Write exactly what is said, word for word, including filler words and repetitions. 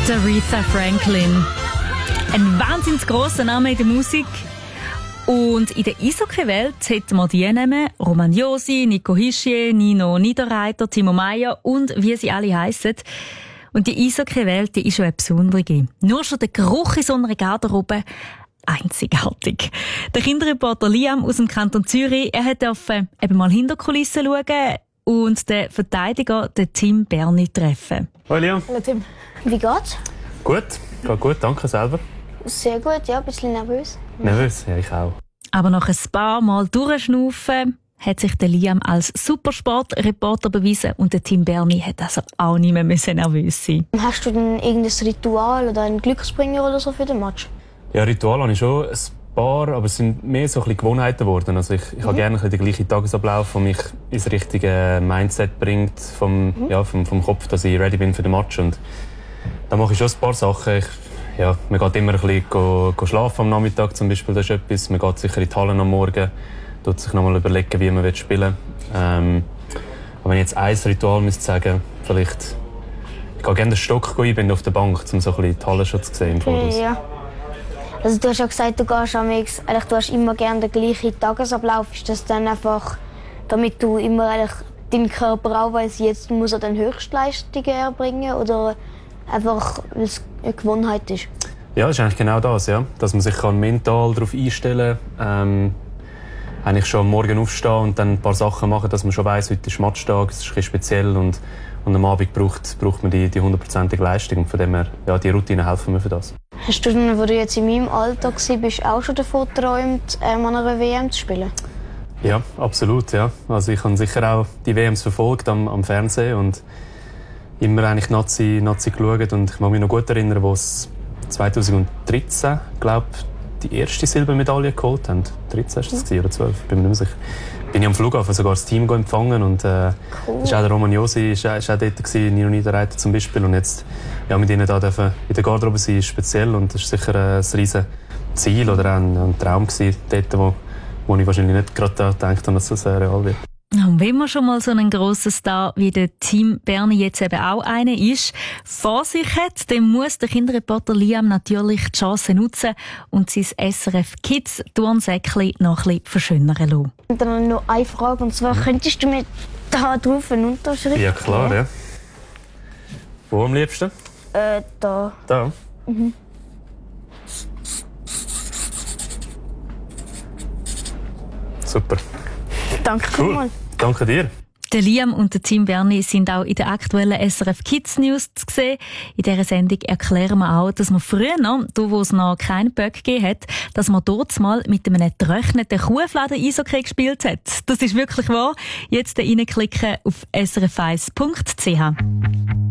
Aretha Franklin. Ein wahnsinnig grosser Name in der Musik. Und in der Eishockey-Welt hätten wir die Namen Roman Josi, Nico Hischier, Nino Niederreiter, Timo Meyer und wie sie alle heissen. Und die Eishockey-Welt, die ist schon eine besondere. Nur schon der Geruch in so einer Garderobe einzigartig. Der Kinderreporter Liam aus dem Kanton Zürich, er hat dürfen eben mal hinter die Kulissen schauen und den Verteidiger, den Tim Berni, treffen. Hallo Liam. Hallo Tim. Wie geht's? Gut, geht gut, danke selber. Sehr gut, ja, ein bisschen nervös. Nervös? Ja, ich auch. Aber nach ein paar Mal durchschnaufen hat sich der Liam als Supersportreporter bewiesen und der Tim Berni hat also auch nicht mehr nervös sein. Hast du denn irgendein Ritual oder einen Glücksbringer oder so für den Match? Ja, Ritual habe ich schon ein paar, aber es sind mehr so ein bisschen Gewohnheiten geworden. Also ich, ich mhm. habe gerne ein bisschen den gleichen Tagesablauf, der mich ins richtige Mindset bringt, vom, mhm. ja, vom, vom Kopf, dass ich ready bin für den Match. Und da mache ich schon ein paar Sachen. Ich, ja, man geht immer ein bisschen go, go schlafen am Nachmittag zum Beispiel, das ist etwas. Man geht sicher in die Hallen am Morgen, tut sich nochmal überlegen, wie man spielen will. Ähm, aber wenn ich jetzt ein Ritual müsste sagen, vielleicht, ich gehe gerne den Stock einbinden auf der Bank, um so ein bisschen die Halle schon zu sehen. Okay, ja. Also du hast ja gesagt, du gehst am X, eigentlich, du hast immer gerne den gleichen Tagesablauf. Ist das dann einfach, damit du immer eigentlich deinen Körper auch weiss, jetzt muss er dann Höchstleistungen erbringen oder einfach, weil es eine Gewohnheit ist? Ja, das ist eigentlich genau das, ja. Dass man sich kann mental darauf einstellen kann. Ähm, eigentlich schon am Morgen aufstehen und dann ein paar Sachen machen, dass man schon weiss, heute ist Matchtag, es ist ein bisschen speziell und, und am Abend braucht, braucht man die, die hundertprozentige Leistung. Und von dem her, ja, die Routinen helfen mir für das. Hast du denn, wo du jetzt in meinem Alter warst, auch schon davon geträumt, ähm, an einer W M zu spielen? Ja, absolut, ja. Also ich habe sicher auch die W Ms verfolgt am, am Fernsehen und immer eigentlich Nazi, Nazi geschaut. Und ich mag mich noch gut erinnern, wo es zweitausenddreizehn, glaube die erste Silbermedaille geholt haben. dreizehn war das oder zwölf, bin mir nicht mehr sicher. Bin ich am Flughafen sogar das Team empfangen und äh, cool. Das ist auch der Roman Josi, ist, ist auch dort gewesen, Nino Niederreiter zum Beispiel. Und jetzt ja, mit ihnen da dürfen in der Garderobe sein, ist speziell und das ist sicher ein riesen Ziel oder ein, ein Traum gewesen, dort, wo, wo ich wahrscheinlich nicht gerade daran gedacht habe, dass das real wird. Und wenn man schon mal so einen grossen Star wie der Tim Berni jetzt eben auch einer ist, vor sich hat, dann muss der Kinderreporter Liam natürlich die Chance nutzen und sein S R F Kids Turnsäckchen noch ein bisschen verschönern lassen. Und dann noch eine Frage, und zwar, könntest du mir da drauf eine Unterschrift Ja klar, ja. Wo am liebsten? Äh, da. Da? Mhm. Super. Danke cool. vielmals. Danke dir. Der Liam und der Tim Berni sind auch in der aktuellen S R F Kids News zu sehen. In dieser Sendung erklären wir auch, dass man früher, da wo es noch keinen Böck gegeben hat, dass man dort mal mit einem getrockneten Kuhfladen Eishockey gespielt hat. Das ist wirklich wahr. Jetzt reinklicken auf s r f eins punkt c h.